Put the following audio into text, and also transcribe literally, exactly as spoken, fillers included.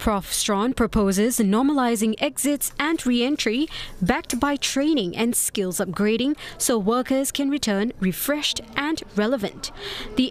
Professor Strawn proposes normalizing exits and re-entry backed by training and skills upgrading so workers can return refreshed and relevant. The